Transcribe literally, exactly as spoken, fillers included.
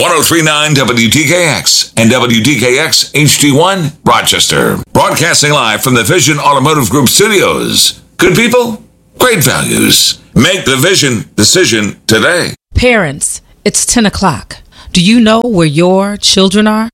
oh three point nine W D K X and W D K X H D one, Rochester. Broadcasting live from the Vision Automotive Group studios. Good people, great values. Make the Vision decision today. Parents, it's ten o'clock. Do you know where your children are?